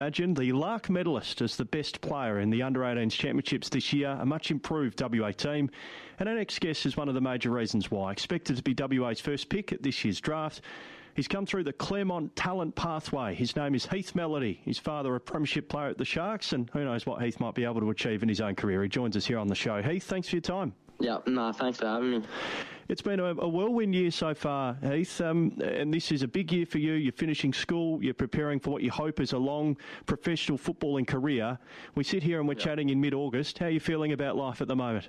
Imagine the Lark medalist as the best player in the Under-18s Championships this year, a much improved WA team. And our next guest is one of the major reasons why. Expected to be WA's first pick at this year's draft. He's come through the Claremont talent pathway. His name is Heath Mellody. His father, a premiership player at the Sharks, and who knows what Heath might be able to achieve in his own career. He joins us here on the show. Heath, thanks for your time. Thanks for having me. It's been a whirlwind year so far, Heath, and this is a big year for you. You're finishing school, you're preparing for what you hope is a long professional footballing career. We sit here and we're chatting in mid-August. How are you feeling about life at the moment?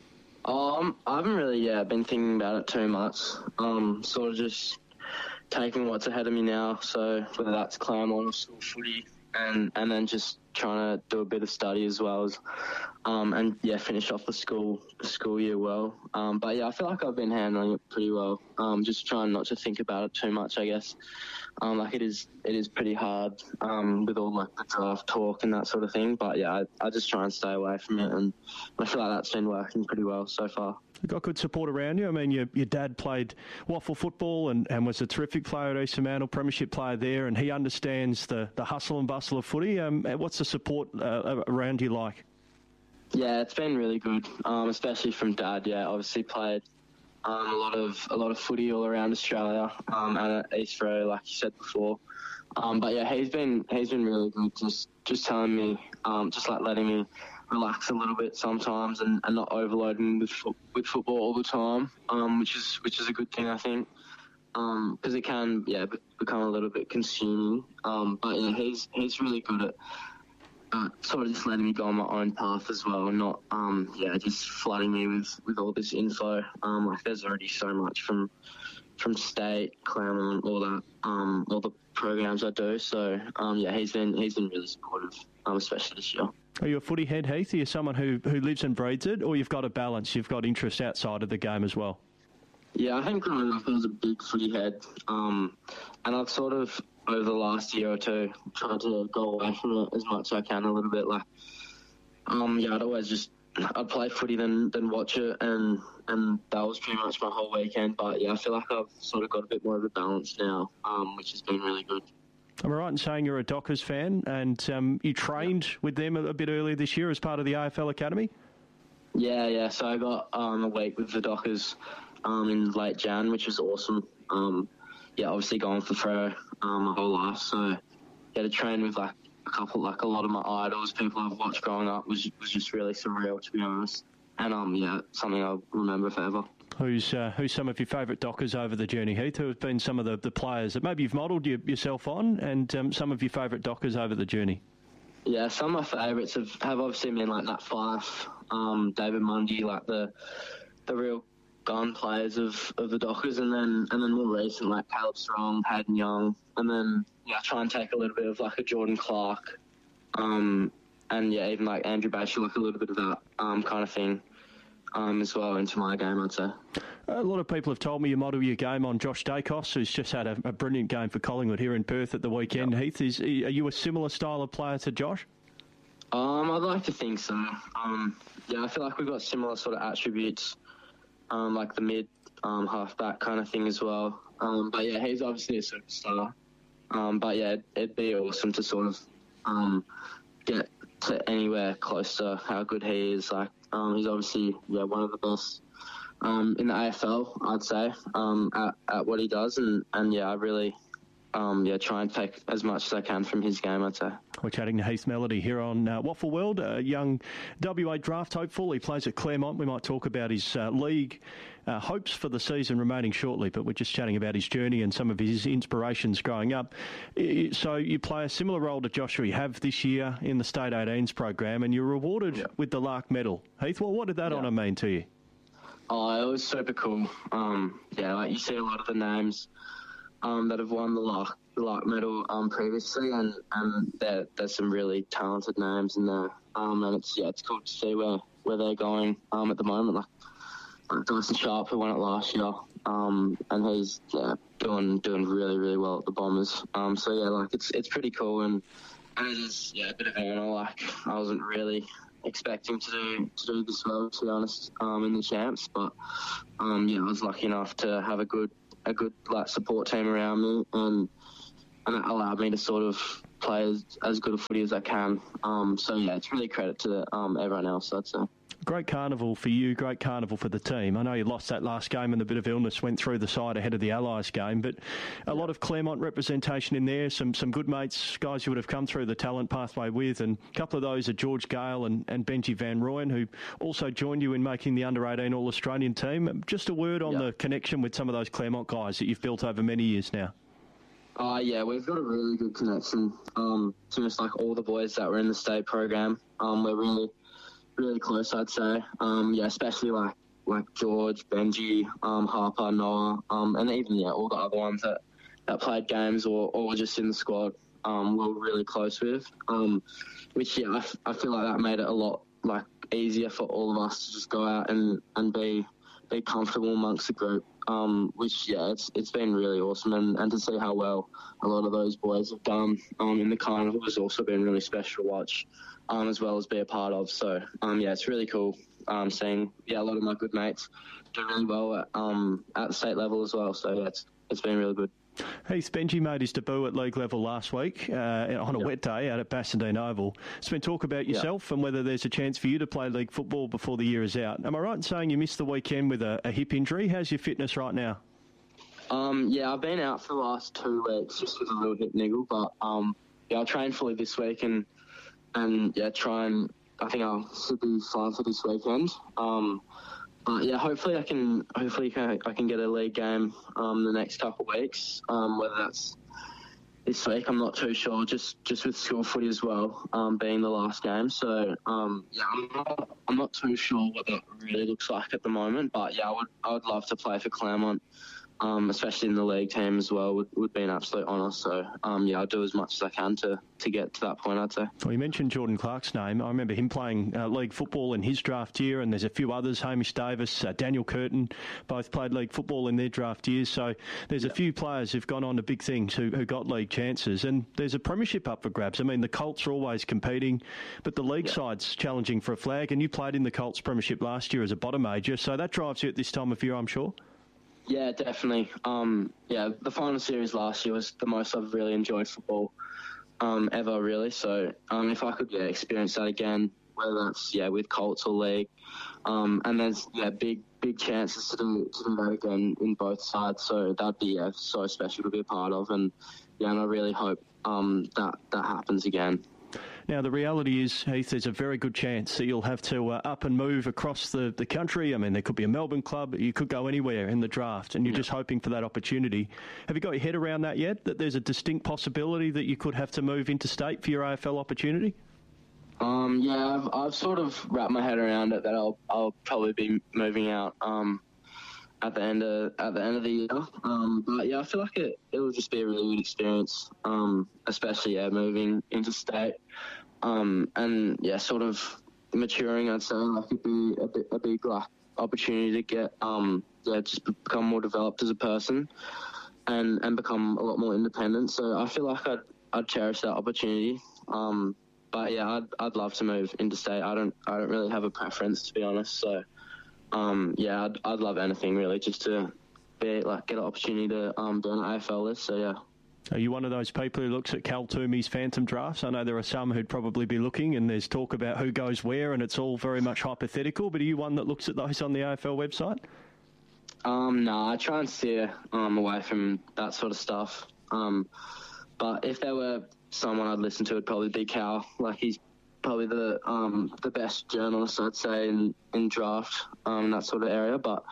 I haven't really been thinking about it too much. Sort of just taking what's ahead of me now, so whether that's Claremont or school footy, and then just trying to do a bit of study as well as finish off the school year well. I feel like I've been handling it pretty well. Just trying not to think about it too much, I guess. It is pretty hard with all the draft talk and that sort of thing, but I just try and stay away from it, and I feel like that's been working pretty well so far. You've got good support around you. I mean, your dad played waffle football and was a terrific player at Eastern Mantle, premiership player there, and he understands the hustle and bustle of footy. What's the support around you like? Yeah, it's been really good, especially from Dad. Yeah, obviously played a lot of footy all around Australia and at East Row, like you said before. He's been really good. Just telling me, just like letting me relax a little bit sometimes and not overloading with football all the time, which is a good thing, I think, because it can become a little bit consuming. He's really good at sort of just letting me go on my own path as well, and not just flooding me with all this info. There's already so much from state, Claremont, all that, all the programs I do. So he's been really supportive, especially this year. Are you a footy head, Heath? Are you someone who lives and breathes it, or you've got a balance? You've got interest outside of the game as well? Yeah, I think growing up I was a big footy head, and I've sort of over the last year or two tried to go away from it as much as I can a little bit. I'd play footy then watch it, and that was pretty much my whole weekend. But I feel like I've sort of got a bit more of a balance now, which has been really good. Am I right in saying you're a Dockers fan, and you trained with them a bit earlier this year as part of the AFL Academy? Yeah. So I got a week with the Dockers in late Jan, which was awesome. Obviously going for pro my whole life, so to train with a lot of my idols, people I've watched growing up, was just really surreal, to be honest. And something I'll remember forever. Who's some of your favourite Dockers over the journey, Heath? Who have been some of the players that maybe you've modelled yourself on, and some of your favourite Dockers over the journey? Yeah, some of my favourites have obviously been like Nat Fyfe, David Mundy, like the real gun players of the Dockers, and then more recent like Caleb Strong, Hayden Young, and then try and take a little bit of like a Jordan Clark, and even like Andrew Basher, like a little bit of that kind of thing as well into my game, I'd say. A lot of people have told me you model your game on Josh Dacos, who's just had a brilliant game for Collingwood here in Perth at the weekend. Yep. Heath, are you a similar style of player to Josh? I'd like to think so. I feel like we've got similar sort of attributes, like the mid halfback kind of thing as well. He's obviously a superstar. It'd be awesome to sort of get to anywhere close to how good he is. Like he's obviously one of the best in the AFL, I'd say, at what he does, and I really try and take as much as I can from his game, I'd say. We're chatting to Heath Mellody here on Waffle World, a young WA draft hopeful. He plays at Claremont. We might talk about his league hopes for the season remaining shortly, but we're just chatting about his journey and some of his inspirations growing up. So you play a similar role to Joshua you have this year in the State 18s program, and you're rewarded with the Lark medal. Heath, well, what did that honour mean to you? Oh, it was super cool. You see a lot of the names that have won the Lark medal previously, and there's some really talented names in there. And it's cool to see where they're going at the moment. Like Dyson Sharp, who won it last year, and he's doing really, really well at the Bombers. It's pretty cool, and it is a bit of an honour. Like I wasn't really expecting to do this well, to be honest, in the champs, but I was lucky enough to have a good support team around me, and it allowed me to sort of play as good a footy as I can. So yeah, it's really credit to everyone else, I'd say. Great carnival for you, great carnival for the team. I know you lost that last game and a bit of illness went through the side ahead of the Allies game, but a lot of Claremont representation in there, some good mates, guys you would have come through the talent pathway with, and a couple of those are George Gale and Benji Van Rooyen, who also joined you in making the under-18 All-Australian team. Just a word on the connection with some of those Claremont guys that you've built over many years now. Yeah, we've got a really good connection. Just like all the boys that were in the state program, we're really close, I'd say. Especially like George, Benji, Harper, Noah, and even all the other ones that played games or were just in the squad. We're really close with, which I feel like that made it a lot easier for all of us to just go out and be comfortable amongst the group. It's been really awesome, and to see how well a lot of those boys have done in the carnival has also been really special to watch, as well as be a part of. So it's really cool seeing a lot of my good mates do really well at the state level as well. So it's been really good. Heath, Benji made his debut at league level last week on a wet day out at Bassendean Oval. There's been talk about yourself and whether there's a chance for you to play league football before the year is out. Am I right in saying you missed the weekend with a hip injury? How's your fitness right now? I've been out for the last 2 weeks just with a little hip niggle, but I'll train fully this week and try and I think I should be fine for this weekend. Hopefully I can get a league game the next couple of weeks. Whether that's this week, I'm not too sure. Just with school footy as well, being the last game. So I'm not too sure what that really looks like at the moment. But I would love to play for Claremont. Especially in the league team as well, would be an absolute honour. So, I'll do as much as I can to get to that point, I'd say. Well, you mentioned Jordan Clark's name. I remember him playing league football in his draft year, and there's a few others, Hamish Davis, Daniel Curtin, both played league football in their draft years. So there's a few players who've gone on to big things who got league chances, and there's a premiership up for grabs. I mean, the Colts are always competing, but the league side's challenging for a flag, and you played in the Colts premiership last year as a bottom major, so that drives you at this time of year, I'm sure. Yeah, definitely. The final series last year was the most I've really enjoyed football ever, really. So if I could experience that again, whether that's with Colts or league, and there's big chances to do that again in both sides. So that'd be so special to be a part of, and I really hope that happens again. Now, the reality is, Heath, there's a very good chance that you'll have to up and move across the country. I mean, there could be a Melbourne club. You could go anywhere in the draft, and you're just hoping for that opportunity. Have you got your head around that yet, that there's a distinct possibility that you could have to move interstate for your AFL opportunity? I've sort of wrapped my head around it that I'll probably be moving out at the end of the year. But I feel like it will just be a really good experience, especially moving interstate. Sort of maturing, I'd say, it'd be a big opportunity to get just become more developed as a person and become a lot more independent. So I feel like I'd cherish that opportunity. I'd love to move interstate. I don't really have a preference, to be honest. So I'd love anything really, just to get an opportunity to be on an AFL list. So yeah. Are you one of those people who looks at Cal Toomey's phantom drafts? I know there are some who'd probably be looking, and there's talk about who goes where, and it's all very much hypothetical, but are you one that looks at those on the AFL website? No, I try and steer away from that sort of stuff. But if there were someone I'd listen to, it'd probably be Cal. He's probably the best journalist, I'd say, in draft, that sort of area. But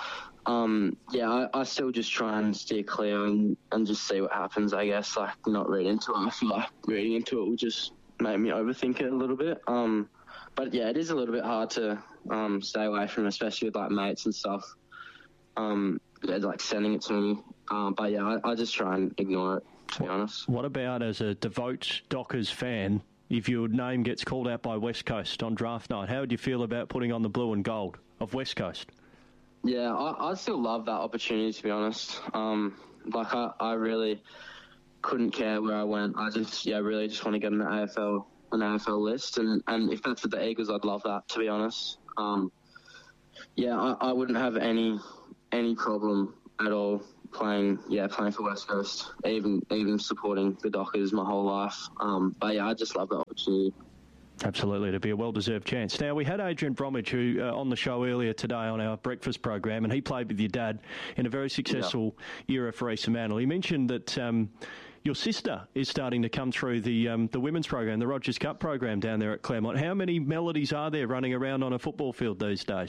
I still just try and steer clear and just see what happens, I guess, not read into it. I feel like reading into it will just make me overthink it a little bit. But it is a little bit hard to stay away from, especially with mates and stuff. Sending it to me. I just try and ignore it, to be honest. What about as a devout Dockers fan, if your name gets called out by West Coast on draft night? How would you feel about putting on the blue and gold of West Coast? Yeah, I still love that opportunity, to be honest. I really couldn't care where I went. I just, really just want to get an AFL list. And if that's with the Eagles, I'd love that, to be honest. I wouldn't have any problem at all playing for West Coast, even supporting the Dockers my whole life. But yeah, I just love the opportunity. Absolutely, it'd be a well-deserved chance. Now, we had Adrian Bromwich, who on the show earlier today on our breakfast program, and he played with your dad in a very successful era for East Fremantle. He mentioned that your sister is starting to come through the women's program, the Rogers Cup program down there at Claremont. How many Melodies are there running around on a football field these days?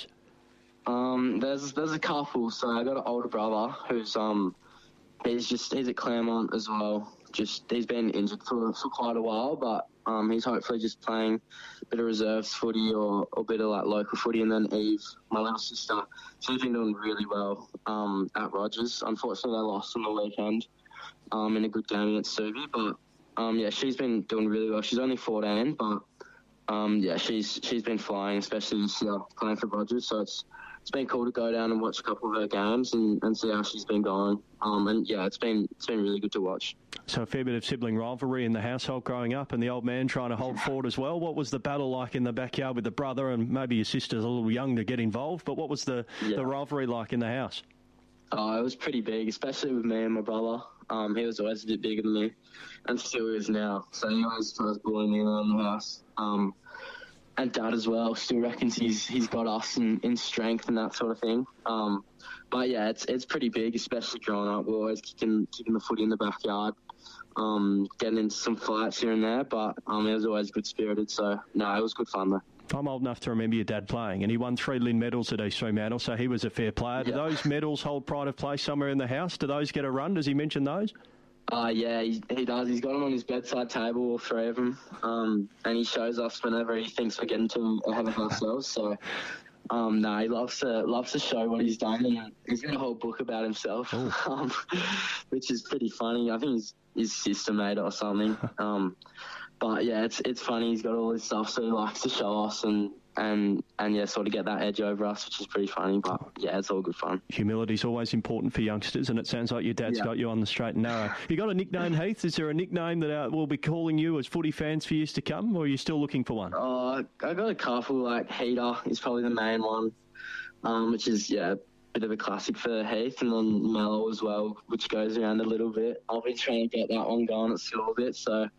There's a couple. So I got an older brother who's he's at Claremont as well. He's been injured for quite a while, but he's hopefully just playing a bit of reserves footy or a bit of like local footy. And then Eve, my little sister, she's been doing really well at Rogers. Unfortunately, they lost on the weekend in a good game against Subi, but she's been doing really well. She's only 14, but she's been flying, especially this year playing for Rogers. So it's been cool to go down and watch a couple of her games and see how she's been going. It's been really good to watch. So a fair bit of sibling rivalry in the household growing up, and the old man trying to hold forward as well. What was the battle like in the backyard with the brother? And maybe your sister's a little young to get involved, but what was the rivalry like in the house? Oh, it was pretty big, especially with me and my brother. He was always a bit bigger than me, and still is now. So he always tries bullying me around the house. And Dad as well still reckons he's got us in strength and that sort of thing. But yeah, it's pretty big, especially growing up. We're always kicking the footy in the backyard, getting into some fights here and there. But he was always good spirited. So no, it was good fun though. I'm old enough to remember your dad playing, and he won 3 Lynn medals at East Fremantle, so he was a fair player. Do those medals hold pride of place somewhere in the house? Do those get a run? Does he mention those? Yeah, he does. He's got them on his bedside table, all 3 of them, and he shows us whenever he thinks we're getting to ahead of ourselves. So, he loves to show what he's done, and he's got a whole book about himself, which is pretty funny. I think his sister made it or something. But yeah, it's funny. He's got all his stuff, so he likes to show us and sort of get that edge over us, which is pretty funny. But yeah, it's all good fun. Humility's always important for youngsters, and it sounds like your dad's got you on the straight and narrow. You got a nickname, Heath? Is there a nickname that we'll be calling you as footy fans for years to come, or are you still looking for one? I got a couple. Like Heater is probably the main one, which is a bit of a classic for Heath, and then Mellow as well, which goes around a little bit. I've been trying to get that one going at school a bit, so.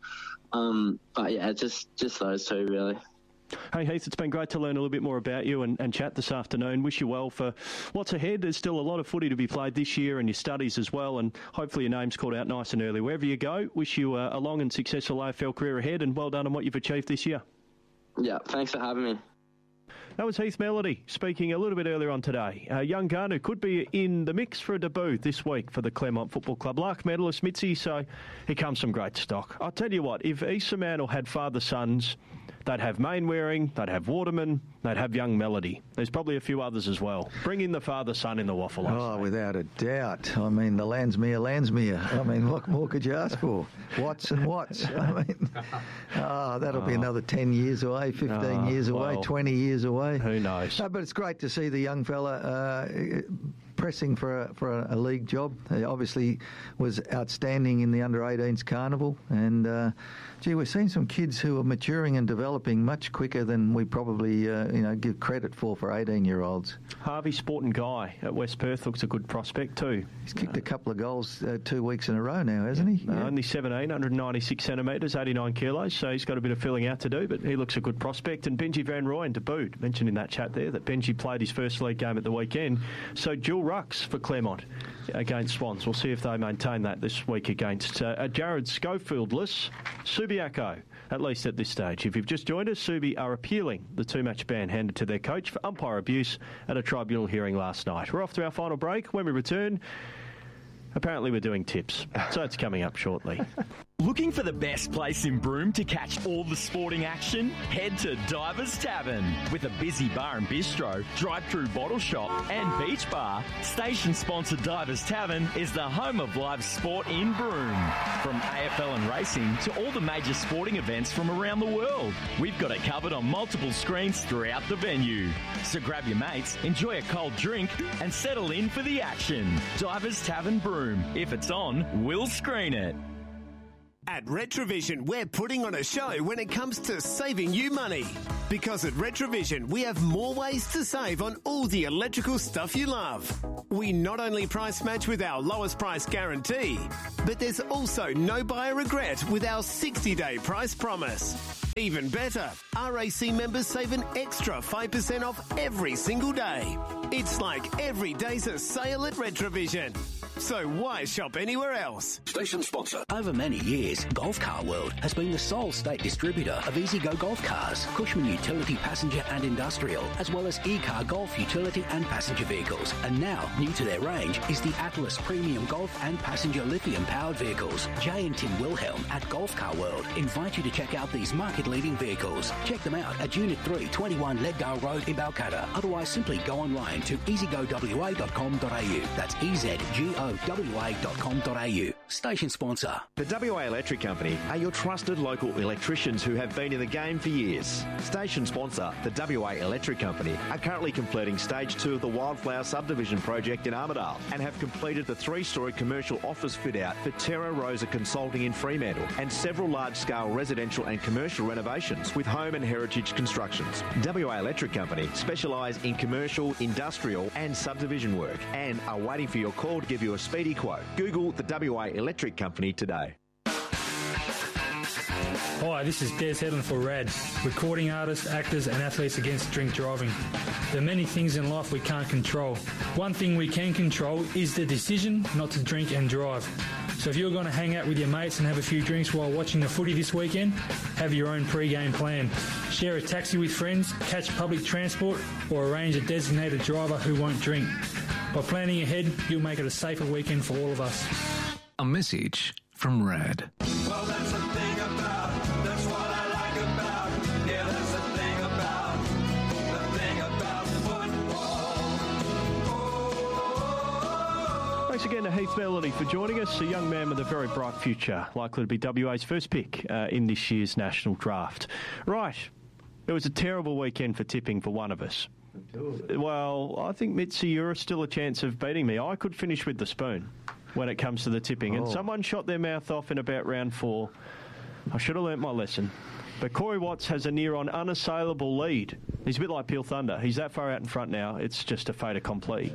But yeah, just those 2 really. Hey Heath, it's been great to learn a little bit more about you and chat this afternoon. Wish you well for what's ahead. There's still a lot of footy to be played this year and your studies as well, and hopefully your name's called out nice and early. Wherever you go, wish you a long and successful AFL career ahead, and well done on what you've achieved this year. Yeah, thanks for having me. That was Heath Melody speaking a little bit earlier on today. A young gun who could be in the mix for a debut this week for the Claremont Football Club. Lark medalist Mitzi, so he comes from great stock. I'll tell you what, if East Fremantle had father-sons, they'd have Mainwaring, they'd have Waterman, they'd have young Melody. There's probably a few others as well. Bring in the father-son in the waffle. Oh, without a doubt. I mean, the Landsmere. I mean, what more could you ask for? Watts and Watts. I mean, that'll be another 10 years away, 15 years away, 20 years away. Who knows? But it's great to see the young fella pressing for a league job. He obviously was outstanding in the under-18s carnival, and we're seeing some kids who are maturing and developing much quicker than we probably give credit for 18-year-olds. Harvey Sporting Guy at West Perth looks a good prospect too. He's kicked a couple of goals 2 weeks in a row now, hasn't he? Only 17, 196 centimetres, 89 kilos, so he's got a bit of filling out to do, but he looks a good prospect. And Benji Van Rooyen to boot. Mentioned in that chat there that Benji played his first league game at the weekend. So dual rucks for Claremont against Swans. We'll see if they maintain that this week against Jared Schofield-less Subiaco, at least at this stage. If you've just joined us, Subi are appealing the 2-match ban handed to their coach for umpire abuse at a tribunal hearing last night. We're off to our final break. When we return, apparently we're doing tips, so it's coming up shortly. Looking for the best place in Broome to catch all the sporting action? Head to Divers Tavern. With a busy bar and bistro, drive-through bottle shop and beach bar, station-sponsored Divers Tavern is the home of live sport in Broome. From AFL and racing to all the major sporting events from around the world, we've got it covered on multiple screens throughout the venue. So grab your mates, enjoy a cold drink and settle in for the action. Divers Tavern Broome. If it's on, we'll screen it. At Retrovision, we're putting on a show when it comes to saving you money. Because at Retrovision, we have more ways to save on all the electrical stuff you love. We not only price match with our lowest price guarantee, but there's also no buyer regret with our 60-day price promise. Even better, RAC members save an extra 5% off every single day. It's like every day's a sale at Retrovision. So why shop anywhere else? Station sponsor. Over many years, Golf Car World has been the sole state distributor of E-Z-Go golf cars, Cushman Utility Passenger and Industrial, as well as E-Car Golf Utility and Passenger Vehicles. And now, new to their range is the Atlas Premium Golf and Passenger Lithium-powered vehicles. Jay and Tim Wilhelm at Golf Car World invite you to check out these market-leading vehicles. Check them out at Unit 3, 21 Leadale Road in Balcatta. Otherwise, simply go online to easygowa.com.au. That's EZGOWA.com.au. Station sponsor. The WA Electric Company are your trusted local electricians who have been in the game for years. Station sponsor, the WA Electric Company, are currently completing Stage 2 of the Wildflower Subdivision project in Armidale and have completed the 3-storey commercial office fit-out for Terra Rosa Consulting in Fremantle and several large-scale residential and commercial renovations with home and heritage constructions. WA Electric Company specialise in commercial, industrial and subdivision work and are waiting for your call to give you a speedy quote. Google the WA Electric Company today. Hi, this is Des Hedlund for RAD, recording artists, actors and athletes against drink driving. There are many things in life we can't control. One thing we can control is the decision not to drink and drive. So if you're going to hang out with your mates and have a few drinks while watching the footy this weekend, have your own pre-game plan. Share a taxi with friends, catch public transport or arrange a designated driver who won't drink. By planning ahead, you'll make it a safer weekend for all of us. A message from RAD. Well, that's the thing about, that's what I like about, yeah, that's the thing about football. Thanks again to Heath Melody for joining us, a young man with a very bright future, likely to be WA's first pick in this year's national draft. Right, it was a terrible weekend for tipping for one of us. Well, I think, Mitzi, you're still a chance of beating me. I could finish with the spoon when it comes to the tipping. And someone shot their mouth off in about round 4. I should have learnt my lesson. But Corey Watts has a near-on unassailable lead. He's a bit like Peel Thunder. He's that far out in front now, it's just a fait accompli.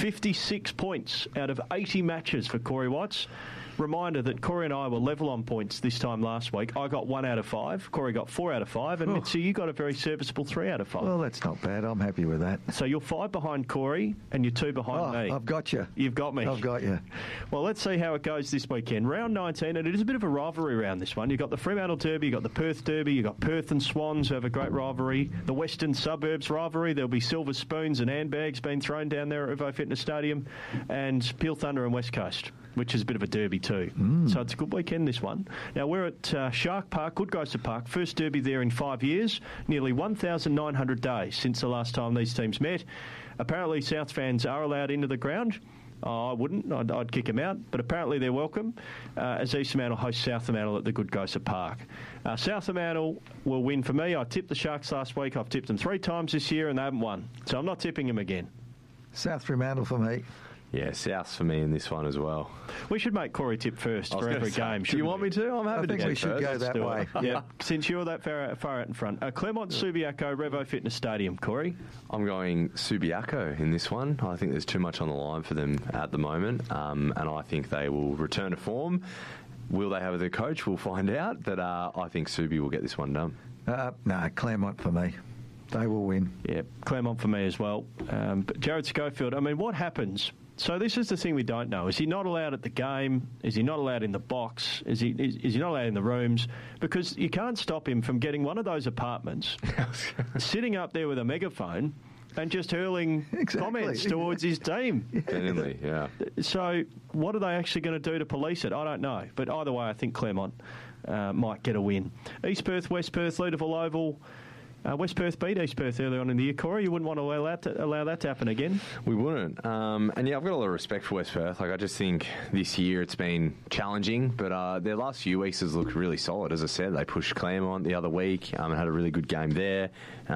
56 points out of 80 matches for Corey Watts. Reminder that Corey and I were level on points this time last week. I got 1 out of 5. Corey got 4 out of 5. And Mitzi, you got a very serviceable 3 out of 5. Well, that's not bad. I'm happy with that. So you're 5 behind Corey and you're 2 behind me. I've got you. You've got me. I've got you. Well, let's see how it goes this weekend. Round 19, and it is a bit of a rivalry round, this one. You've got the Fremantle Derby, you've got the Perth Derby, you've got Perth and Swans who have a great rivalry. The Western Suburbs rivalry, there'll be silver spoons and handbags being thrown down there at Evo Fitness Stadium. And Peel Thunder and West Coast, which is a bit of a derby too. So it's a good weekend, this one. Now, we're at Shark Park, Goodgosa Park, first derby there in 5 years, nearly 1,900 days since the last time these teams met. Apparently, South fans are allowed into the ground. I wouldn't. I'd kick them out. But apparently they're welcome as East Fremantle hosts South Fremantle at the Goodgosa Park. South Fremantle will win for me. I tipped the Sharks last week. I've tipped them 3 times this year and they haven't won. So I'm not tipping them again. South Fremantle for me. Yeah, South's for me in this one as well. We should make Corey tip first for every game. Do you want me to? I'm happy to I think we should go that way. Yeah, since you're that far out in front. Claremont Subiaco, Revo Fitness Stadium. Corey? I'm going Subiaco in this one. I think there's too much on the line for them at the moment, and I think they will return to form. Will they have their coach? We'll find out, but I think Subi will get this one done. No, Claremont for me. They will win. Yeah, Claremont for me as well. But Jared Schofield, I mean, what happens? So this is the thing we don't know. Is he not allowed at the game? Is he not allowed in the box? Is he not allowed in the rooms? Because you can't stop him from getting one of those apartments, sitting up there with a megaphone and just hurling comments towards his team. Genuinely, yeah. So what are they actually going to do to police it? I don't know. But either way, I think Claremont might get a win. East Perth, West Perth, Leederville Oval. West Perth beat East Perth early on in the year. Corey, you wouldn't want to allow that to happen again? We wouldn't. And yeah, I've got a lot of respect for West Perth. Like, I just think this year it's been challenging, but their last few weeks has looked really solid. As I said, they pushed Claremont the other week and had a really good game there.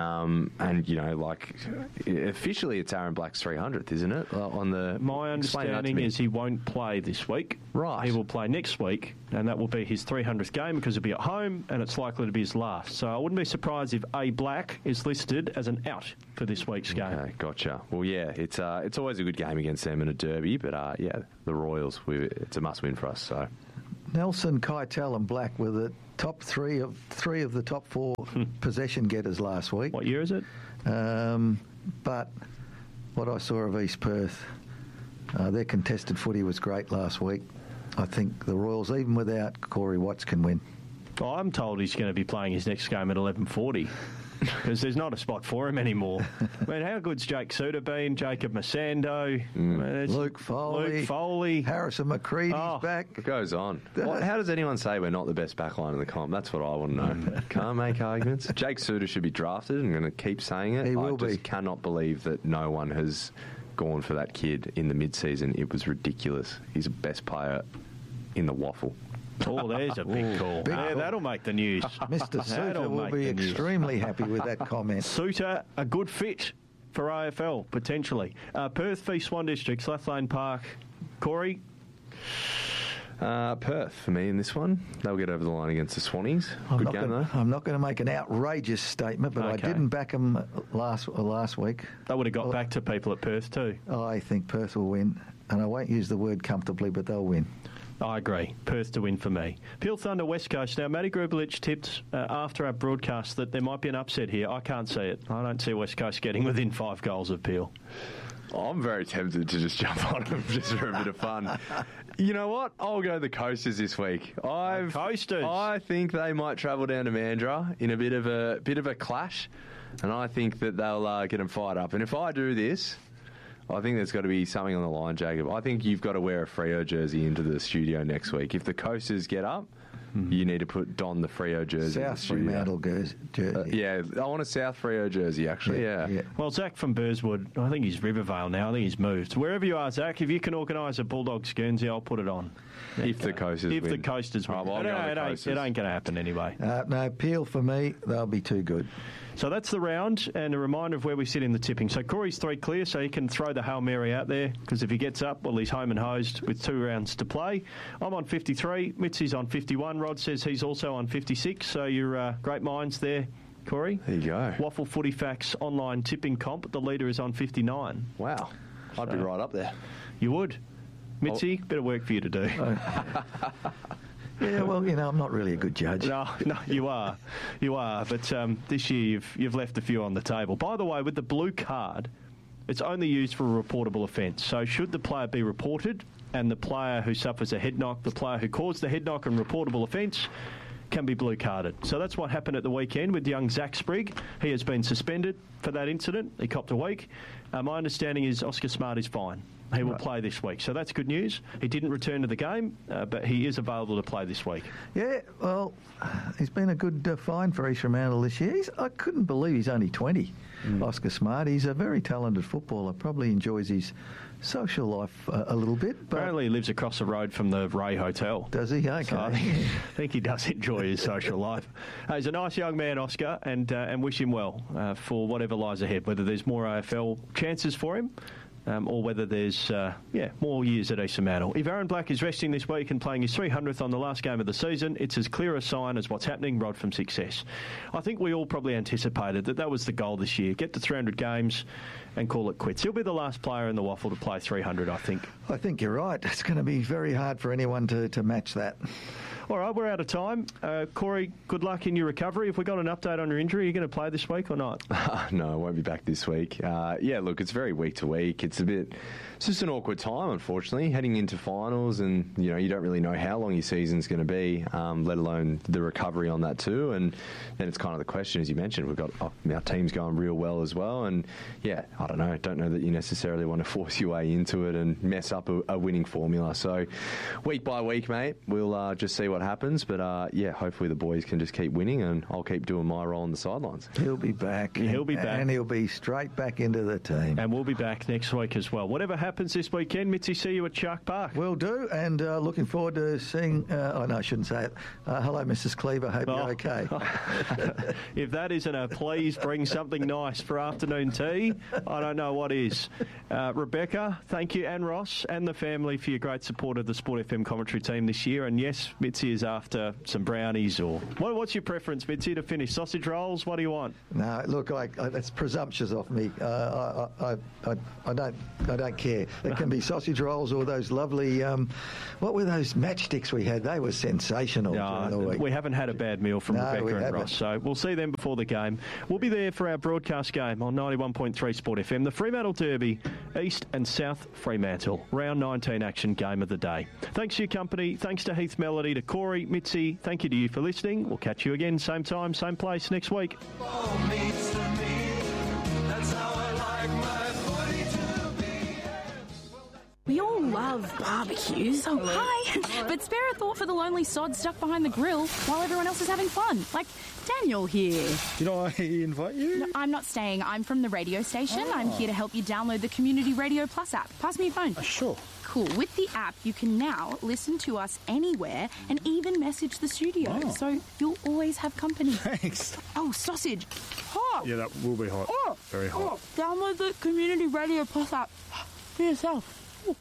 And, you know, like, officially it's Aaron Black's 300th, isn't it? My understanding is he won't play this week. Right. He will play next week. and that will be his 300th game because he'll be at home, and it's likely to be his last. So I wouldn't be surprised if A. Black is listed as an out for this week's game. Okay, gotcha. Well, yeah, it's always a good game against them in a derby, but yeah, the Royals, it's a must-win for us. So Nelson, Keitel and Black were the top three of the top four possession getters last week. What year is it? But what I saw of East Perth, their contested footy was great last week. I think the Royals, even without Corey Watts, can win. Well, I'm told he's going to be playing his next game at 11:40 because there's not a spot for him anymore. I mean, how good's Jake Suter been? Jacob Masando, Luke Foley, Harrison McCready's back. It goes on. How does anyone say we're not the best backline in the comp? That's what I want to know. Can't make arguments. Jake Suter should be drafted. I'm going to keep saying it. He will be. I just cannot believe that no one has gone for that kid in the mid-season. It was ridiculous. He's the best player in the waffle. Oh, there's a big call. That'll make the news. Mr. Suter will be extremely happy with that comment. Suter, a good fit for AFL, potentially. Perth v Swan Districts, Lathlane Park. Corey? Perth for me in this one. They'll get over the line against the Swannies. Good game, though. I'm not going to make an outrageous statement, but I didn't back them last week. They would have got back to people at Perth too. I think Perth will win, and I won't use the word comfortably, but they'll win. I agree. Perth to win for me. Peel Thunder West Coast. Now, Matty Grubelich tipped after our broadcast that there might be an upset here. I can't see it. I don't see West Coast getting within 5 goals of Peel. I'm very tempted to just jump on them just for a bit of fun. You know what? I'll go the Coasters this week. Coasters. I think they might travel down to Mandurah in a bit of a clash, and I think that they'll get them fired up. And if I do this, I think there's got to be something on the line, Jacob. I think you've got to wear a Freo jersey into the studio next week. If the Coasters get up, you need to don the Freo jersey. South Fremantle jersey. Yeah, I want a South Freo jersey, actually, yeah. Well, Zach from Burswood, I think he's Rivervale now. I think he's moved. Wherever you are, Zach, if you can organise a Bulldogs Guernsey, I'll put it on. If the Coasters win. If the Coasters win. It ain't going to happen anyway. No, Peel for me, they'll be too good. So that's the round, and a reminder of where we sit in the tipping. So Corey's 3 clear, so he can throw the Hail Mary out there, because if he gets up, well, he's home and hosed with 2 rounds to play. I'm on 53. Mitzi's on 51. Rod says he's also on 56. So you're great minds there, Corey. There you go. Waffle Footy Facts online tipping comp. The leader is on 59. Wow. I'd be right up there. You would. Mitzi, bit of work for you to do. Yeah, well, I'm not really a good judge. No, you are. You are. But this year you've left a few on the table. By the way, with the blue card, it's only used for a reportable offence. So should the player be reported and the player who suffers a head knock, the player who caused the head knock and reportable offence, can be blue carded. So that's what happened at the weekend with young Zach Sprigg. He has been suspended for that incident. He copped a week. My understanding is Oscar Smart is fine. He will play this week. So that's good news. He didn't return to the game, but he is available to play this week. Yeah, well, he's been a good find for East Fremantle this year. I couldn't believe he's only 20, Oscar Smart. He's a very talented footballer, probably enjoys his social life a little bit. But apparently he lives across the road from the Ray Hotel. Does he? Okay. So I think he does enjoy his social life. He's a nice young man, Oscar, and wish him well for whatever lies ahead, whether there's more AFL chances for him, or whether there's more years at East Fremantle. If Aaron Black is resting this week and playing his 300th on the last game of the season, it's as clear a sign as what's happening, Rod, from success. I think we all probably anticipated that was the goal this year, get to 300 games and call it quits. He'll be the last player in the Waffle to play 300, I think. I think you're right. It's going to be very hard for anyone to match that. All right, we're out of time. Corey, good luck in your recovery. If we got an update on your injury, are you going to play this week or not? No, I won't be back this week. Look, it's very week to week. It's just an awkward time, unfortunately, heading into finals, and you don't really know how long your season's going to be, let alone the recovery on that too. And then it's kind of the question, as you mentioned, we've got our team's going real well as well, and I don't know that you necessarily want to force your way into it and mess up a winning formula. So week by week, mate, we'll just see what happens. But hopefully the boys can just keep winning, and I'll keep doing my role on the sidelines. He'll be back. He'll be back. And he'll be straight back into the team. And we'll be back next week as well. Whatever happens this weekend, Mitzi, see you at Shark Park. Will do, and looking forward to seeing... I shouldn't say it. Hello, Mrs. Cleaver. Hope you're okay. If that isn't a please bring something nice for afternoon tea, I don't know what is. Rebecca, thank you, and Ross and the family for your great support of the Sport FM commentary team this year. And yes, Mitzi, Mitzi is after some brownies, or what's your preference, Mitzi, to finish? Sausage rolls? What do you want? No, look, that's presumptuous of me. I don't care. It can be sausage rolls or those lovely. What were those matchsticks we had? They were sensational during the week. We haven't had a bad meal from Rebecca and Ross, so we'll see them before the game. We'll be there for our broadcast game on 91.3 Sport FM. The Fremantle Derby, East and South Fremantle. Round 19 action, game of the day. Thanks for your company. Thanks to Heath Melody, to Corey, Mitzi. Thank you to you for listening. We'll catch you again, same time, same place next week. We all love barbecues. Oh, hi. But spare a thought for the lonely sod stuck behind the grill while everyone else is having fun. Like Daniel here. Did I invite you? No, I'm not staying. I'm from the radio station. I'm here to help you download the Community Radio Plus app. Pass me your phone. Sure. Cool. With the app, you can now listen to us anywhere and even message the studio. Oh. So you'll always have company. Thanks. Oh, sausage. Hot. Yeah, that will be hot. Oh. Very hot. Download the Community Radio Plus app for yourself.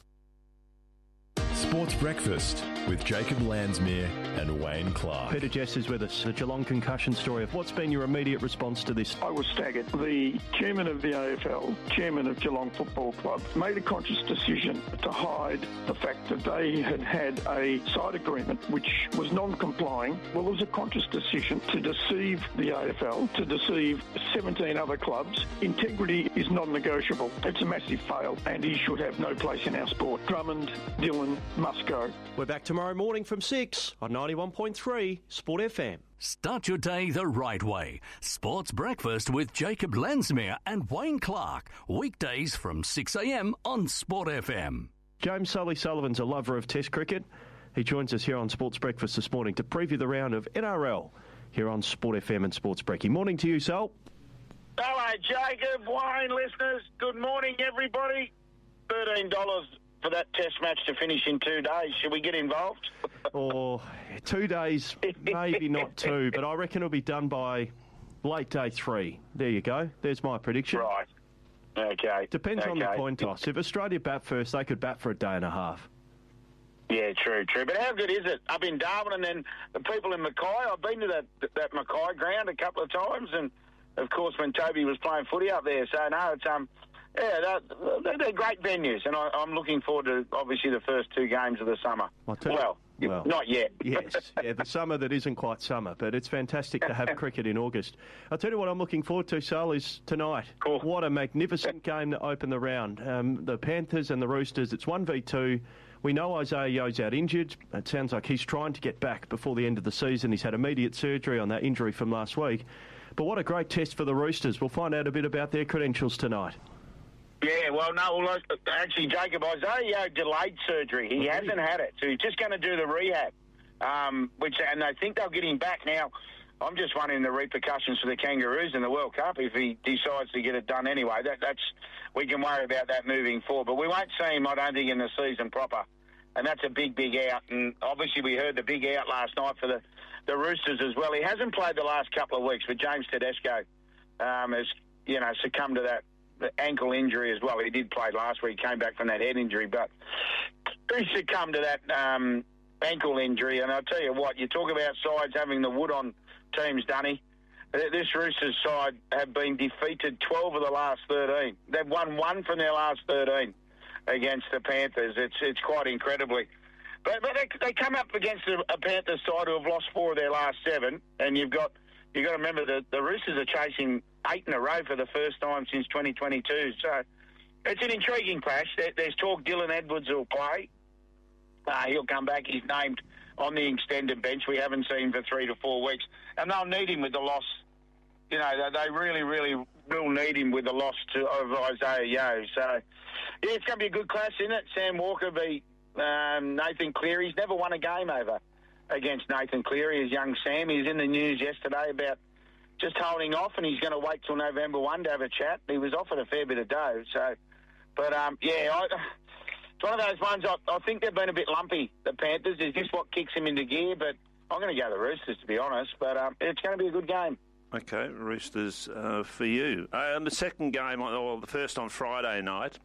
Sports Breakfast with Jacob Landsmere and Wayne Clark. Peter Jess is with us. The Geelong concussion story. What's been your immediate response to this? I was staggered. The chairman of the AFL, chairman of Geelong Football Club, made a conscious decision to hide the fact that they had had a side agreement which was non-complying. Well, it was a conscious decision to deceive the AFL, to deceive 17 other clubs. Integrity is non-negotiable. It's a massive fail, and he should have no place in our sport. Drummond, Dillon, must go. We're back tomorrow morning from 6 on 91.3 Sport FM. Start your day the right way. Sports Breakfast with Jacob Landsmere and Wayne Clark. Weekdays from 6 a.m. on Sport FM. James Sully Sullivan's a lover of Test cricket. He joins us here on Sports Breakfast this morning to preview the round of NRL here on Sport FM and Sports Breaky. Morning to you, Sol. Hello, Jacob, Wayne, listeners. Good morning, everybody. $13 for that test match to finish in 2 days. Should we get involved? Or 2 days, maybe not 2, but I reckon it'll be done by late day 3. There you go. There's my prediction. Right. Okay. Depends on the coin toss. If Australia bat first, they could bat for a day and a half. Yeah, true. But how good is it up in Darwin and then the people in Mackay? I've been to that Mackay ground a couple of times, and of course when Toby was playing footy up there. So no, it's yeah, they're great venues, and I'm looking forward to, obviously, the first 2 games of the summer. Well, not yet. Yes, yeah, the summer that isn't quite summer, but it's fantastic to have cricket in August. I'll tell you what I'm looking forward to, Sol, is tonight. Cool. What a magnificent game to open the round. The Panthers and the Roosters, it's 1v2. We know Isaiah Yeo's out injured. It sounds like he's trying to get back before the end of the season. He's had immediate surgery on that injury from last week. But what a great test for the Roosters. We'll find out a bit about their credentials tonight. Yeah, well, actually, Jacob, Isaiah Yeo delayed surgery. He hasn't had it, so he's just going to do the rehab, and I think they'll get him back. Now, I'm just wondering the repercussions for the Kangaroos in the World Cup if he decides to get it done anyway. We can worry about that moving forward, but we won't see him, I don't think, in the season proper, and that's a big out. And obviously, we heard the big out last night for the Roosters as well. He hasn't played the last couple of weeks, but James Tedesco has succumbed to that. The ankle injury as well. He did play last week, came back from that head injury, but he succumbed to that ankle injury. And I'll tell you what, you talk about sides having the wood on teams, Dunny. This Roosters side have been defeated 12 of the last 13. They've won 1 from their last 13 against the Panthers. It's quite incredibly. But they come up against a Panthers side who have lost 4 of their last 7, and you've got to remember that the Roosters are chasing 8 in a row for the first time since 2022. So it's an intriguing clash. There's talk Dylan Edwards will play. He'll come back. He's named on the extended bench. We haven't seen him for 3 to 4 weeks. And they'll need him with the loss. You know, they really, really will need him with the loss of Isaiah Yeo. So, yeah, it's going to be a good clash, isn't it? Sam Walker v Nathan Cleary. He's never won a game over against Nathan Cleary, as young Sam. He was in the news yesterday about just holding off, and he's going to wait till November 1 to have a chat. He was offered a fair bit of dough. So, but, it's one of those ones, I think they've been a bit lumpy, the Panthers. Is this what kicks them into gear? But I'm going to go the Roosters, to be honest. But it's going to be a good game. Okay, Roosters for you. And the second game, the first on Friday night,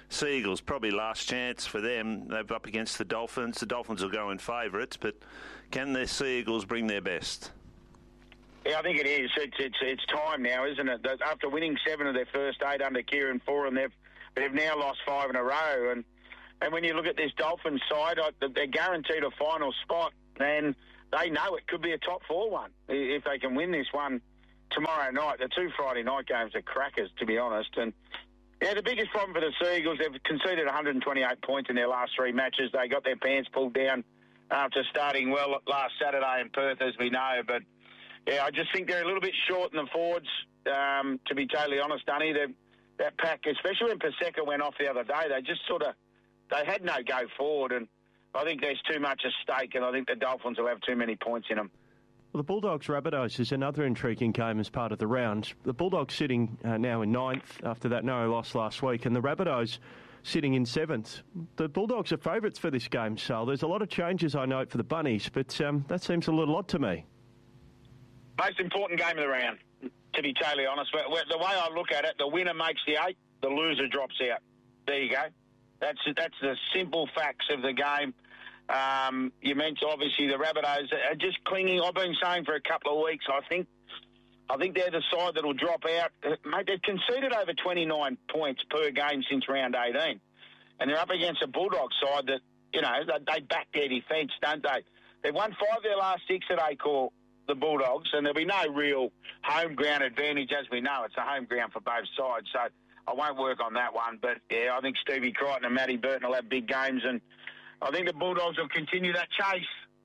Sea Eagles, probably last chance for them. They're up against the Dolphins. The Dolphins will go in favourites, but can the Sea Eagles bring their best? Yeah, I think it is. It's time now, isn't it? After winning 7 of their first 8 under Kieran Foran, they've now lost 5 in a row. And when you look at this Dolphins side, they're guaranteed a final spot, and they know it could be a top 4 one if they can win this one tomorrow night. The 2 Friday night games are crackers, to be honest. And yeah, the biggest problem for the Sea Eagles, they've conceded 128 points in their last 3 matches. They got their pants pulled down after starting well last Saturday in Perth, as we know. But yeah, I just think they're a little bit short in the forwards, to be totally honest, Dunny. That pack, especially when Paseka went off the other day, they had no go forward, and I think there's too much at stake, and I think the Dolphins will have too many points in them. Well, the Bulldogs-Rabbitohs is another intriguing game as part of the round. The Bulldogs sitting now in 9th after that narrow loss last week, and the Rabbitohs sitting in 7th. The Bulldogs are favourites for this game, Sal. There's a lot of changes, I note, for the Bunnies, but that seems a little odd to me. Most important game of the round, to be totally honest. The way I look at it, the winner makes the 8, the loser drops out. There you go. That's the simple facts of the game. You mentioned, obviously, the Rabbitohs are just clinging. I've been saying for a couple of weeks, I think they're the side that will drop out. Mate, they've conceded over 29 points per game since round 18. And they're up against a Bulldogs side that, you know, they back their defence, don't they? They've won 5 of their last 6 at Accor, the Bulldogs, and there'll be no real home ground advantage. As we know, it's a home ground for both sides, so I won't work on that one. But, yeah, I think Stevie Crichton and Matty Burton will have big games, and I think the Bulldogs will continue that chase.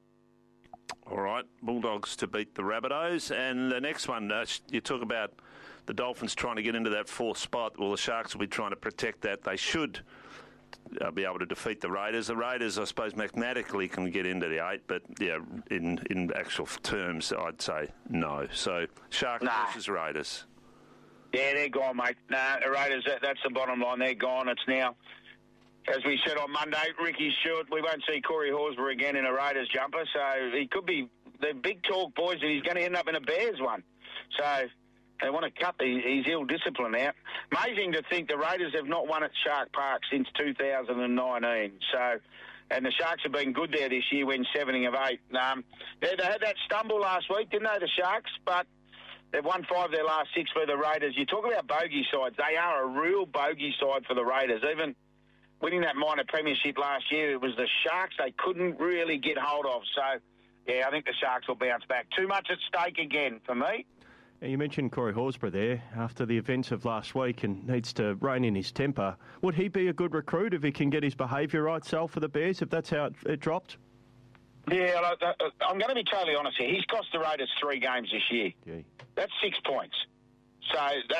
All right, Bulldogs to beat the Rabbitohs. And the next one, you talk about the Dolphins trying to get into that 4th spot. Well, the Sharks will be trying to protect that. They should be able to defeat the Raiders. The Raiders, I suppose, mathematically can get into the 8, but, yeah, in actual terms, I'd say no. So, Sharks versus Raiders. Yeah, they're gone, mate. The Raiders, that's the bottom line. They're gone. It's now, as we said on Monday, Ricky Stewart, we won't see Corey Horsburgh again in a Raiders jumper, so he could be the big talk, boys, and he's going to end up in a Bears one. So they want to cut his ill discipline out. Amazing to think the Raiders have not won at Shark Park since 2019. So, and the Sharks have been good there this year, win 7 of 8. They had that stumble last week, didn't they, the Sharks? But they've won 5 of their last 6 for the Raiders. You talk about bogey sides. They are a real bogey side for the Raiders. Even winning that minor premiership last year, it was the Sharks they couldn't really get hold of. So, yeah, I think the Sharks will bounce back. Too much at stake again for me. You mentioned Corey Horsburgh there after the events of last week and needs to rein in his temper. Would he be a good recruit if he can get his behaviour right, Sal, for the Bears, if that's how it dropped? Yeah, I'm going to be totally honest here. He's cost the Raiders 3 games this year. Gee. That's 6 points. So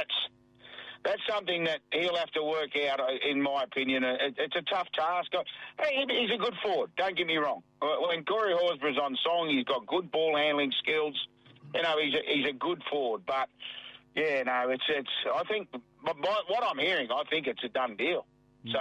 that's something that he'll have to work out, in my opinion. It's a tough task. He's a good forward, don't get me wrong. When Corey Horsburgh's on song, he's got good ball handling skills. You know, he's a good forward. But, yeah, no, it's. I think, what I'm hearing, I think it's a done deal. So,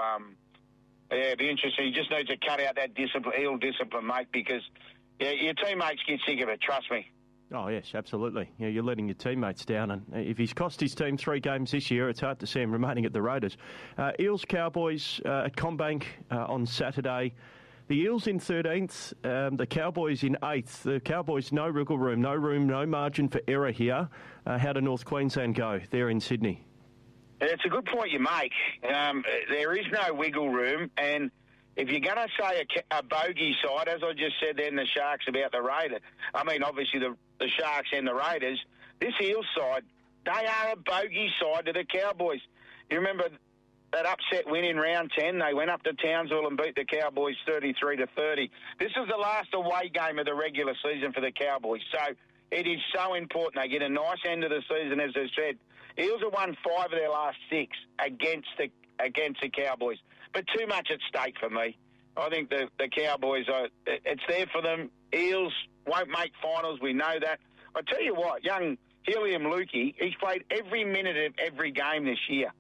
yeah, it'd be interesting. You just need to cut out that ill discipline, mate, because your teammates get sick of it, trust me. Oh, yes, absolutely. Yeah, you're letting your teammates down, and if he's cost his team 3 games this year, it's hard to see him remaining at the Raiders. Eels-Cowboys at CommBank on Saturday. The Eels in 13th, the Cowboys in 8th. The Cowboys, no wriggle room, no margin for error here. How do North Queensland go there in Sydney? It's a good point you make. There is no wiggle room, and if you're going to say a bogey side, as I just said then, the Sharks about the Raiders, I mean, obviously the Sharks and the Raiders, this Eels side, they are a bogey side to the Cowboys. You remember that upset win in round 10? They went up to Townsville and beat the Cowboys 33-30. This is the last away game of the regular season for the Cowboys. So it is so important. They get a nice end of the season, as I said. Eels have won 5 of their last 6 against the Cowboys. But too much at stake for me. I think the Cowboys, it's there for them. Eels won't make finals. We know that. I tell you what, young Helium Lukey, he's played every minute of every game this year.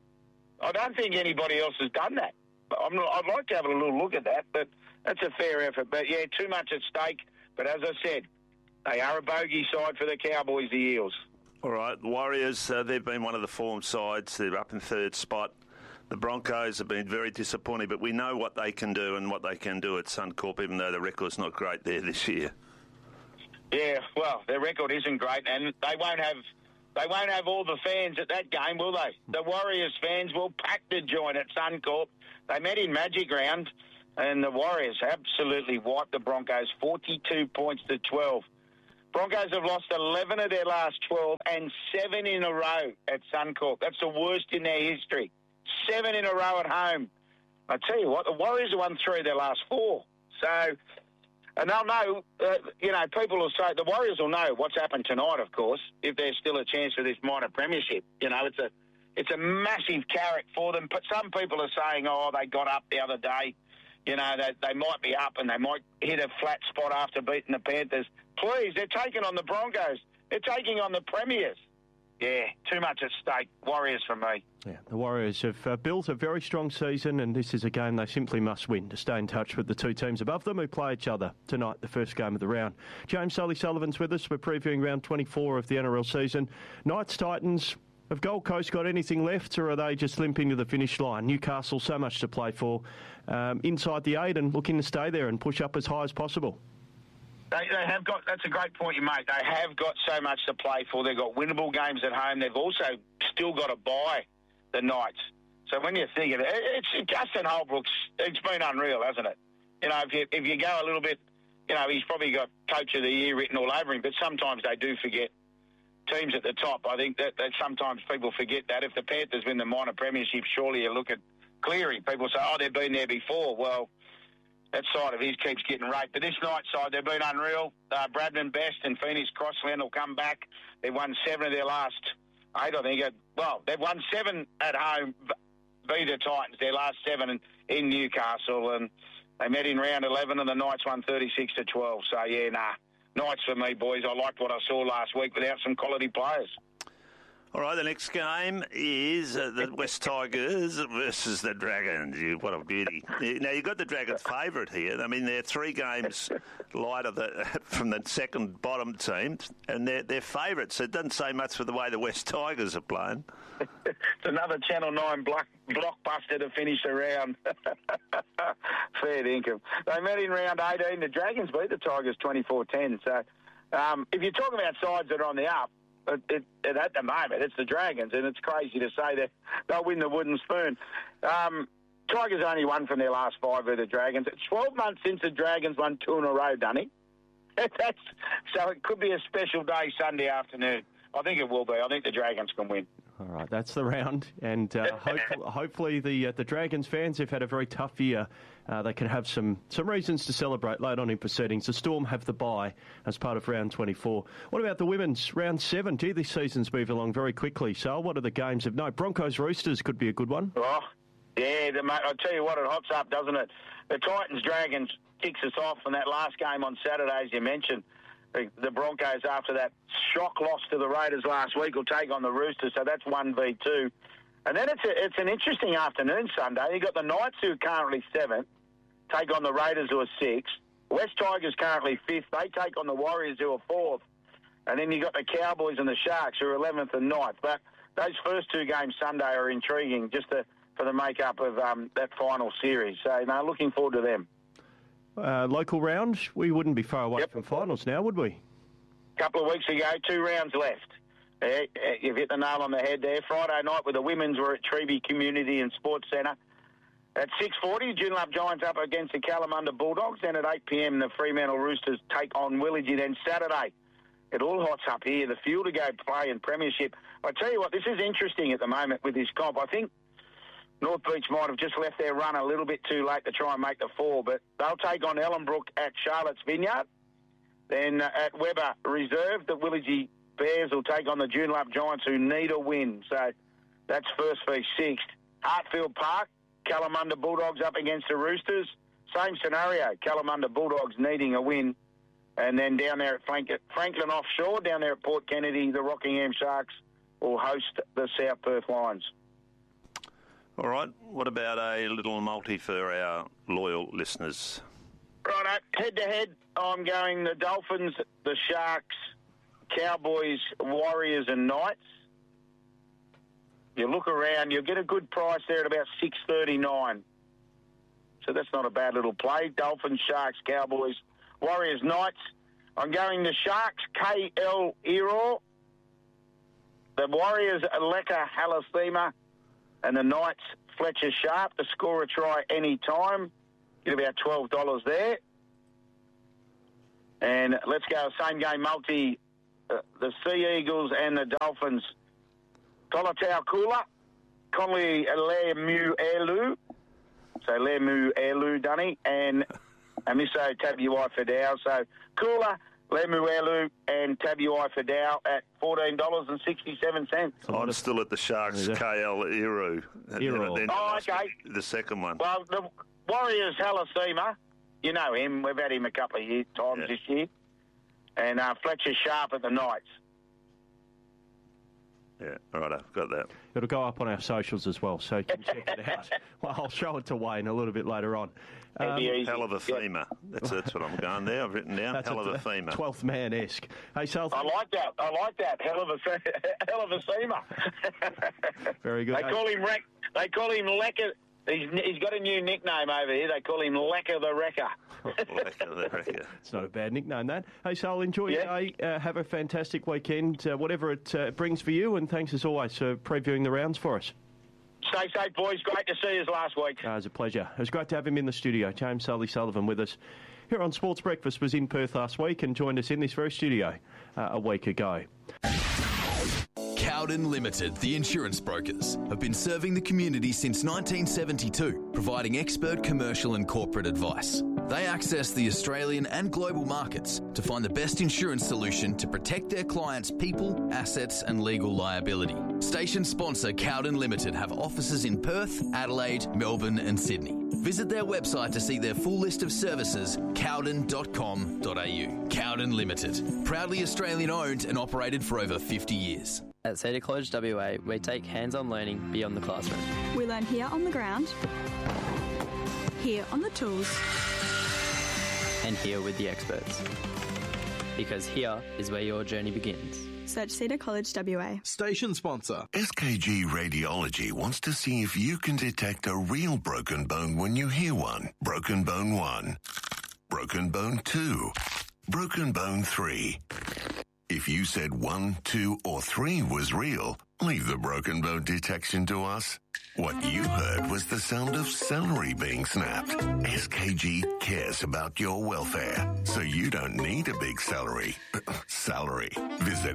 I don't think anybody else has done that. I'd like to have a little look at that, but that's a fair effort. But, yeah, too much at stake. But as I said, they are a bogey side for the Cowboys, the Eels. All right, the Warriors, they've been one of the form sides. They're up in 3rd spot. The Broncos have been very disappointing, but we know what they can do and what they can do at Suncorp, even though the record's not great there this year. Yeah, well, their record isn't great, and they won't have all the fans at that game, will they? The Warriors fans will pack the joint at Suncorp. They met in Magic Round, and the Warriors absolutely wiped the Broncos, 42 points to 12. Broncos have lost 11 of their last 12 and 7 in a row at Suncorp. That's the worst in their history. 7 in a row at home. I tell you what, the Warriors have won 3 of their last 4. So, and they'll know, people will say, the Warriors will know what's happened tonight, of course, if there's still a chance for this minor premiership. It's a massive carrot for them. But some people are saying, they got up the other day. They might be up and they might hit a flat spot after beating the Panthers. Please, they're taking on the Broncos. They're taking on the Premiers. Yeah, too much at stake. Warriors for me. Yeah, the Warriors have built a very strong season, and this is a game they simply must win to stay in touch with the 2 teams above them who play each other tonight, the first game of the round. James Sullivan's with us. We're previewing round 24 of the NRL season. Knights, Titans, have Gold Coast got anything left, or are they just limping to the finish line? Newcastle, so much to play for, inside the 8 and looking to stay there and push up as high as possible. They have got, that's a great point you make. They have got so much to play for. They've got winnable games at home. They've also still got to buy the Knights. So when you think of it, it's Justin Holbrook's, it's been unreal, hasn't it? If you go a little bit, he's probably got Coach of the Year written all over him, but sometimes they do forget teams at the top. I think that sometimes people forget that. If the Panthers win the minor premiership, surely you look at Cleary. People say, they've been there before. Well, that side of his keeps getting raped. But this night side, they've been unreal. Bradman Best and Phoenix Crossland will come back. They've won 7 of their last 8, I think. They've won 7 at home, beat the Titans, their last 7 in Newcastle. And they met in round 11 and the Knights won 36 to 12. So, Knights for me, boys. I liked what I saw last week without some quality players. All right, the next game is the West Tigers versus the Dragons. What a beauty. Now, you've got the Dragons favourite here. I mean, they're 3 games lighter from the second bottom team, and they're favourites. It doesn't say much for the way the West Tigers are playing. It's another Channel 9 blockbuster to finish the round. Fair dinkum. They met in round 18. The Dragons beat the Tigers 24-10. So if you're talking about sides that are on the up, at the moment, it's the Dragons, and it's crazy to say that they'll win the wooden spoon. Tigers only won from their last 5 with the Dragons. It's 12 months since the Dragons won 2 in a row, Dunny. So it could be a special day Sunday afternoon. I think it will be. I think the Dragons can win. All right, that's the round, and hopefully the Dragons fans have had a very tough year. They can have some reasons to celebrate late on in proceedings. The Storm have the bye as part of round 24. What about the women's round 7? Gee, this season's moved along very quickly. So what are the games of note? Broncos Roosters could be a good one. Oh, yeah, I'll tell you what, it hots up, doesn't it? The Titans Dragons kicks us off in that last game on Saturday, as you mentioned. The Broncos, after that shock loss to the Raiders last week, will take on the Roosters, so that's 1v2. And then it's an interesting afternoon Sunday. You've got the Knights, who are currently 7th, take on the Raiders, who are 6th. West Tigers currently 5th. They take on the Warriors, who are 4th. And then you've got the Cowboys and the Sharks, who are 11th and 9th. But those first 2 games Sunday are intriguing, just for the make-up of that final series. So, looking forward to them. Local round, we wouldn't be far away from finals now, would we? A couple of weeks ago, 2 rounds left. You've hit the nail on the head there. Friday night with the women's, we're at Treeby Community and Sports Centre. At 6:40, Joondalup Giants up against the Kalamunda Bulldogs. Then at 8 p.m, the Fremantle Roosters take on Willagee. Then Saturday, it all hots up here. The field to go play in Premiership. I tell you what, this is interesting at the moment with this comp. I think North Beach might have just left their run a little bit too late to try and make the 4, but they'll take on Ellenbrook at Charlotte's Vineyard. Then at Weber Reserve, the Willagee Bears will take on the Joondalup Giants, who need a win. So that's first v 6th. Hartfield Park, Kalamunda Bulldogs up against the Roosters. Same scenario, Kalamunda Bulldogs needing a win. And then down there at Franklin Offshore, down there at Port Kennedy, the Rockingham Sharks will host the South Perth Lions. All right, what about a little multi for our loyal listeners? Right, head-to-head, I'm going the Dolphins, the Sharks, Cowboys, Warriors and Knights. You look around, you'll get a good price there at about $6.39. So that's not a bad little play. Dolphins, Sharks, Cowboys, Warriors, Knights. I'm going to Sharks, KL Ero. The Warriors, Leka Halasima. And the Knights, Fletcher Sharp, to score a try any time. Get about $12 there. And let's go same game multi. The Sea Eagles and the Dolphins. Tolatau Kula, Conley Lemu Elu. So Lemu Elu, Dunny, and Amiso Tabuai Fidao. So Kula, Lemu Elu, and Tabuai Fidao at $14.67. I'm still at the Sharks, KL Eru. Okay. The second one. Well, the Warriors, Halasima, you know him. We've had him a couple of times this year. And Fletcher Sharp at the Knights. Yeah, all right, I've got that. It'll go up on our socials as well, so you can check it out. Well, I'll show it to Wayne a little bit later on. Hell of a femur. That's what I'm going there. I've written down. Hell of a femur. 12th man-esque. Hey, Sal. I like that. Hell of a femur. Very good. They call him Lecker. He's got a new nickname over here. They call him Lecker the Wrecker. Lecker the Wrecker. It's not a bad nickname, that. Hey, Sal, enjoy your day. Have a fantastic weekend, whatever it brings for you, and thanks as always for previewing the rounds for us. Stay safe, boys. Great to see you last week. It was a pleasure. It was great to have him in the studio. James Sully Sullivan with us here on Sports Breakfast, was in Perth last week and joined us in this very studio a week ago. Cowden Limited, the insurance brokers, have been serving the community since 1972, providing expert commercial and corporate advice. They access the Australian and global markets to find the best insurance solution to protect their clients' people, assets and legal liability. Station sponsor Cowden Limited have offices in Perth, Adelaide, Melbourne and Sydney. Visit their website to see their full list of services, cowden.com.au. Cowden Limited, proudly Australian owned and operated for over 50 years. At Cedar College WA, we take hands-on learning beyond the classroom. We learn here on the ground, here on the tools, and here with the experts. Because here is where your journey begins. Search Cedar College WA. Station sponsor. SKG Radiology wants to see if you can detect a real broken bone when you hear one. Broken bone 1. Broken bone 2. Broken bone 3. If you said 1, 2, or 3 was real, leave the broken bone detection to us. What you heard was the sound of celery being snapped. SKG cares about your welfare, so you don't need a big salary. Visit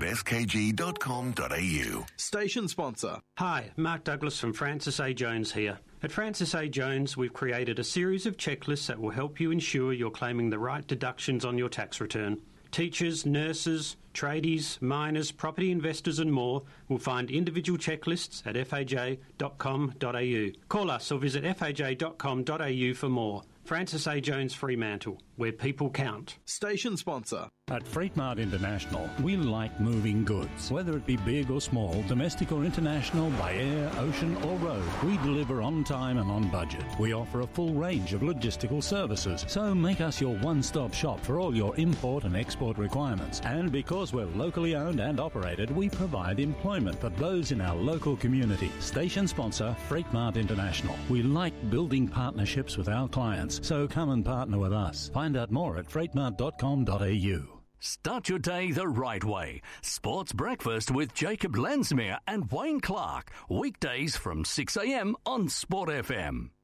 skg.com.au. Station sponsor. Hi, Mark Douglas from Francis A. Jones here. At Francis A. Jones, we've created a series of checklists that will help you ensure you're claiming the right deductions on your tax return. Teachers, nurses, tradies, miners, property investors and more will find individual checklists at faj.com.au. Call us or visit faj.com.au for more. Francis A. Jones Fremantle, where people count. Station sponsor. At Freight Mart International, we like moving goods. Whether it be big or small, domestic or international, by air, ocean or road, we deliver on time and on budget. We offer a full range of logistical services, so make us your one-stop shop for all your import and export requirements. And because we're locally owned and operated, we provide employment for those in our local community. Station sponsor, Freight Mart International. We like building partnerships with our clients, so come and partner with us. Find out more at freightmart.com.au. Start your day the right way. Sports Breakfast with Jacob Lensmere and Wayne Clark. Weekdays from 6 a.m. on Sport FM.